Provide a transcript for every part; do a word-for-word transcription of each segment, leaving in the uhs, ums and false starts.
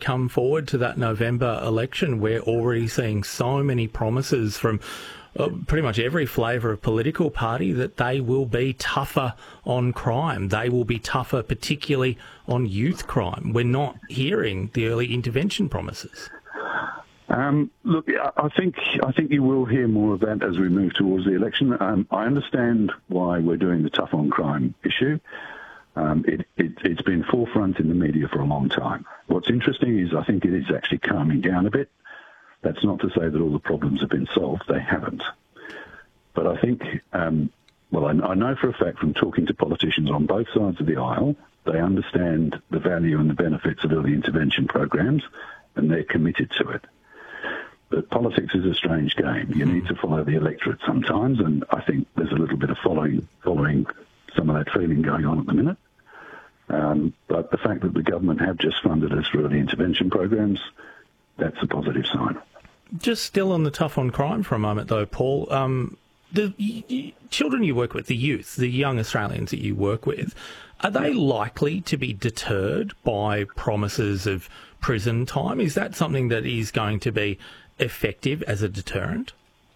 come forward to that November election, we're already seeing so many promises from uh, pretty much every flavour of political party that they will be tougher on crime. They will be tougher, particularly on youth crime. We're not hearing the early intervention promises. Um, look, I think I think you will hear more of that as we move towards the election. Um, I understand why we're doing the tough on crime issue. Um, it, it, it's been forefront in the media for a long time. What's interesting is I think it is actually calming down a bit. That's not to say that all the problems have been solved. They haven't. But I think, um, well, I, I know for a fact from talking to politicians on both sides of the aisle, they understand the value and the benefits of early intervention programs, and they're committed to it. But politics is a strange game. You need to follow the electorate sometimes, and I think there's a little bit of following following some of that feeling going on at the minute. Um, but the fact that the government have just funded us for early intervention programs, that's a positive sign. Just still on the tough on crime for a moment, though, Paul. Um, the y- y- children you work with, the youth, the young Australians that you work with, are they likely to be deterred by promises of prison time? Is that something that is going to be effective as a deterrent?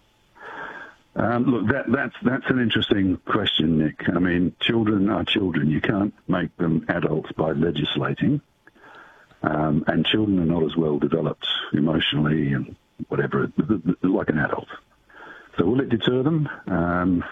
Um, look, that, that's that's an interesting question, Nick. I mean, children are children. You can't make them adults by legislating. Um, and children are not as well developed emotionally and whatever, like an adult. So will it deter them? Um,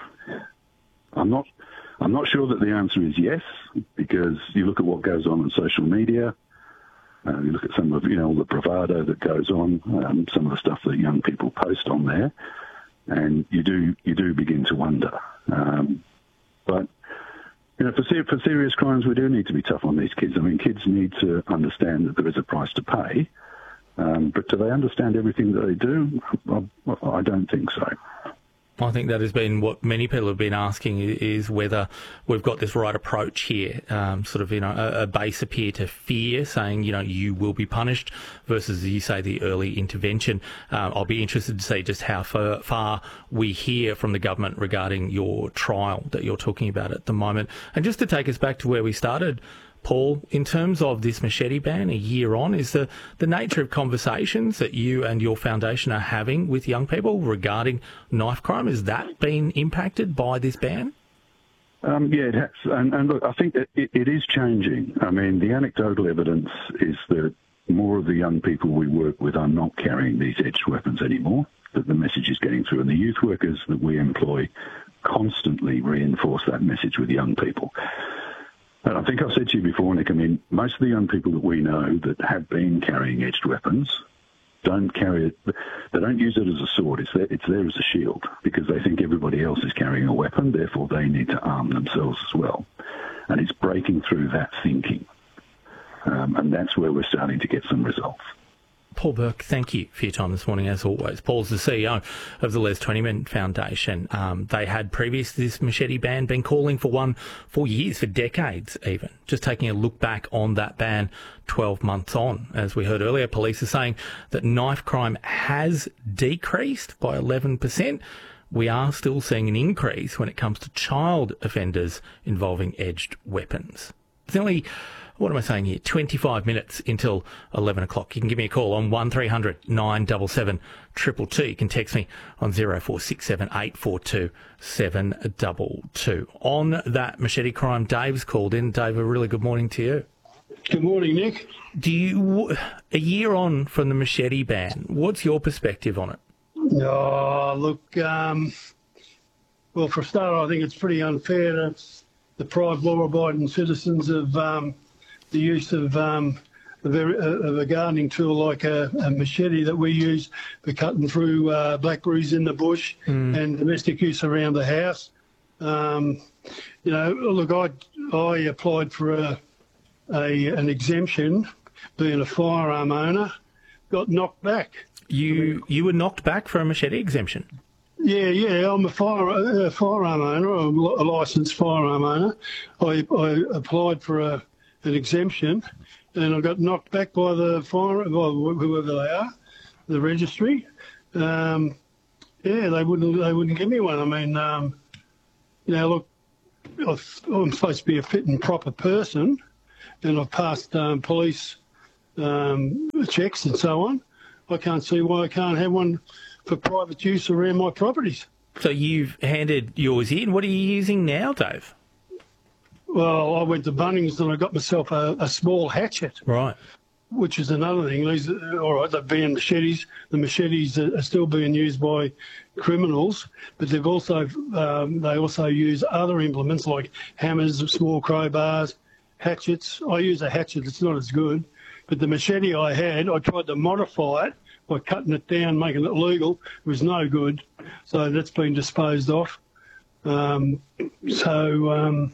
I'm not. I'm not sure that the answer is yes, because you look at what goes on on social media. Uh, you look at some of, you know, all the bravado that goes on, um, some of the stuff that young people post on there, and you do you do begin to wonder. Um, but you know, for ser- for serious crimes, we do need to be tough on these kids. I mean, kids need to understand that there is a price to pay, um, but do they understand everything that they do? I, I don't think so. I think that has been what many people have been asking, is whether we've got this right approach here, um, sort of, you know, a, a base appear to fear, saying, you know, you will be punished, versus, as you say, the early intervention. Um, I'll be interested to see just how far, far we hear from the government regarding your trial that you're talking about at the moment. And just to take us back to where we started, Paul, in terms of this machete ban a year on, is the, the nature of conversations that you and your foundation are having with young people regarding knife crime, has that been impacted by this ban? Um, yeah, it has. And, and look, I think that it, it is changing. I mean, the anecdotal evidence is that more of the young people we work with are not carrying these edged weapons anymore, that the message is getting through. And the youth workers that we employ constantly reinforce that message with young people. And I think I've said to you before, Nick, I mean, most of the young people that we know that have been carrying edged weapons don't carry it, they don't use it as a sword, it's there, it's there as a shield, because they think everybody else is carrying a weapon, therefore they need to arm themselves as well. And it's breaking through that thinking. Um, and that's where we're starting to get some results. Paul Burke, thank you for your time this morning, as always. Paul's the C E O of the Les Twentyman Foundation. Um, they had previous to this machete ban been calling for one for years, for decades even. Just taking a look back on that ban twelve months on. As we heard earlier, police are saying that knife crime has decreased by eleven percent. We are still seeing an increase when it comes to child offenders involving edged weapons. It's only, what am I saying here, twenty-five minutes until eleven o'clock. You can give me a call on one three hundred nine seven seven two two two. You can text me on zero four six seven eight four two seven two two. On that machete crime, Dave's called in. Dave, a really good morning to you. Good morning, Nick. Do you, a year on from the machete ban, what's your perspective on it? Oh, look, um, well, for a start, I think it's pretty unfair to deprive law-abiding citizens of um, the use of, um, of, a, of a gardening tool like a, a machete that we use for cutting through uh, blackberries in the bush mm. and domestic use around the house. Um, you know, look, I, I applied for a, a an exemption, being a firearm owner, got knocked back. You you were knocked back for a machete exemption? Yeah, yeah, I'm a, fire, a firearm owner, I'm a licensed firearm owner. I, I applied for a, an exemption and I got knocked back by the fire, well, whoever they are, the registry. Um, yeah, they wouldn't they wouldn't give me one. I mean, um, you know, look, I've, I'm supposed to be a fit and proper person, and I've passed um, police um, checks and so on. I can't see why I can't have one for private use around my properties. So you've handed yours in. What are you using now, Dave? Well, I went to Bunnings and I got myself a, a small hatchet. Right. Which is another thing. These, all right, they're being machetes. The machetes are still being used by criminals, but they've also um, they also use other implements like hammers, small crowbars, hatchets. I use a hatchet. It's not as good, but the machete I had, I tried to modify it by cutting it down, making it legal. It was no good, so that's been disposed of. Um, so. Um,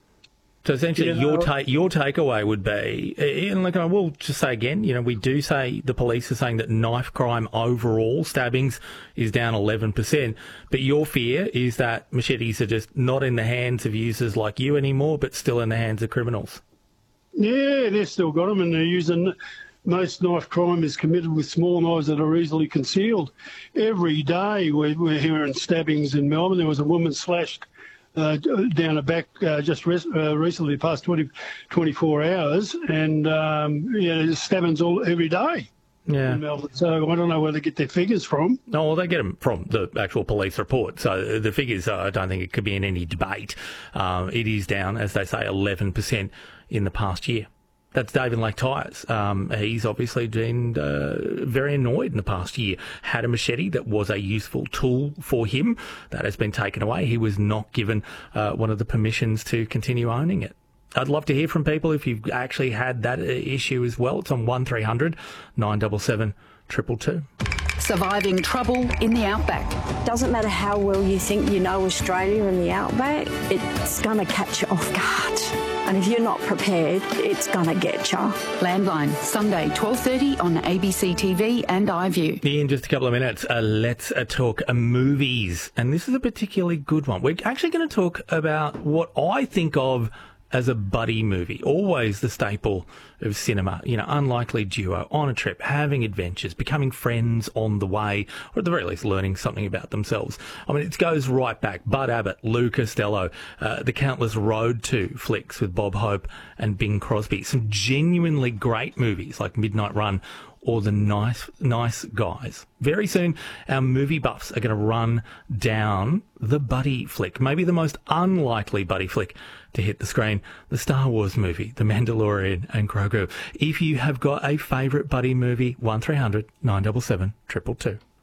So essentially, Yeah, your I- ta- your takeaway would be, and like I will just say again, you know, we do say the police are saying that knife crime overall, stabbings, is down eleven percent. But your fear is that machetes are just not in the hands of users like you anymore, but still in the hands of criminals. Yeah, they've still got them, and they're using. Most knife crime is committed with small knives that are easily concealed. Every day we're, we're hearing stabbings in Melbourne. There was a woman slashed uh, down the back uh, just res- uh, recently, past twenty, twenty-four hours, and um, yeah, there's stabbings all every day Yeah. in Melbourne. So I don't know where they get their figures from. No, well, they get them from the actual police report. So the figures, uh, I don't think it could be in any debate. Um, it is down, as they say, eleven percent in the past year. That's David Lake Tyres. Um, he's obviously been uh, very annoyed in the past year. Had a machete that was a useful tool for him. That has been taken away. He was not given uh, one of the permissions to continue owning it. I'd love to hear from people if you've actually had that uh, issue as well. It's on one three hundred nine seven seven two two two. Surviving trouble in the outback. Doesn't matter how well you think you know Australia and the outback, it's going to catch you off guard. And if you're not prepared, it's going to get you. Landline, Sunday, twelve thirty on A B C T V and iView. In just a couple of minutes, uh, let's uh, talk uh, movies. And this is a particularly good one. We're actually going to talk about what I think of as a buddy movie, always the staple of cinema. You know, unlikely duo on a trip, having adventures, becoming friends on the way, or at the very least learning something about themselves. I mean, it goes right back. Bud Abbott, Lou Costello, uh, the countless Road to flicks with Bob Hope and Bing Crosby. Some genuinely great movies like Midnight Run or The Nice Nice Guys. Very soon, our movie buffs are going to run down the buddy flick, maybe the most unlikely buddy flick to hit the screen, the Star Wars movie, The Mandalorian and Grogu. If you have got a favourite buddy movie, one three hundred nine seven seven two two two.